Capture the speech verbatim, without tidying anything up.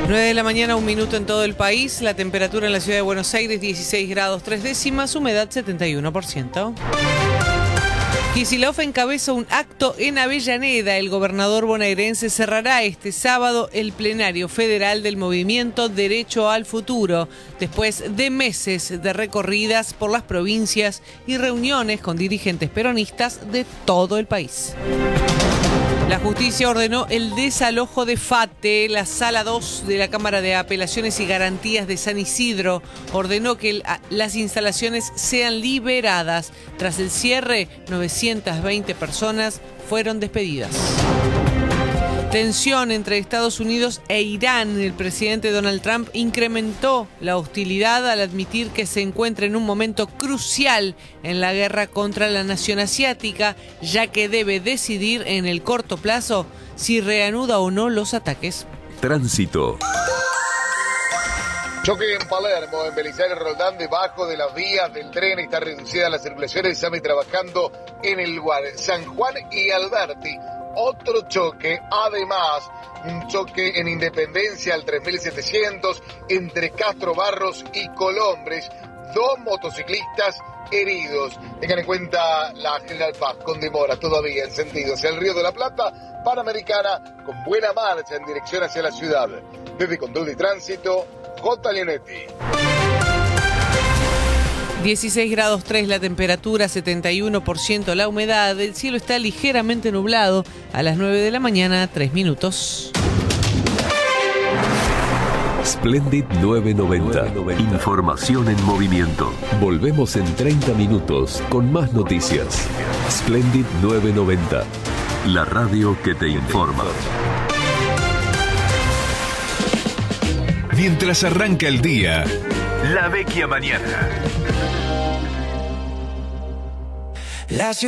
nueve de la mañana, un minuto en todo el país. La temperatura en la ciudad de Buenos Aires, dieciséis grados tres décimas, humedad setenta y uno por ciento. Kicillof encabeza un acto en Avellaneda. El gobernador bonaerense cerrará este sábado el plenario federal del movimiento Derecho al Futuro, después de meses de recorridas por las provincias y reuniones con dirigentes peronistas de todo el país. La justicia ordenó el desalojo de FATE. La Sala dos de la Cámara de Apelaciones y Garantías de San Isidro ordenó que el, las instalaciones sean liberadas. Tras el cierre, novecientas veinte personas fueron despedidas. Tensión entre Estados Unidos e Irán. El presidente Donald Trump incrementó la hostilidad al admitir que se encuentra en un momento crucial en la guerra contra la nación asiática, ya que debe decidir en el corto plazo si reanuda o no los ataques. Tránsito. Choque en Palermo, en Belisario Roldán, debajo de las vías del tren. Está reducida la circulación. Examen trabajando en el lugar. San Juan y Alberti. Otro choque, además, un choque en Independencia al tres mil setecientos entre Castro Barros y Colombres. Dos motociclistas heridos. Tengan en cuenta la General Paz con demora todavía en sentido hacia el Río de la Plata, Panamericana con buena marcha en dirección hacia la ciudad. Desde Control de Tránsito, J. Leonetti. dieciséis grados tres la temperatura, setenta y uno por ciento la humedad. El cielo está ligeramente nublado. A las nueve de la mañana, tres minutos. Splendid nueve noventa. Información en movimiento. Volvemos en treinta minutos con más noticias. Splendid nueve noventa. La radio que te informa. Mientras arranca el día, La Vecchia Mañana.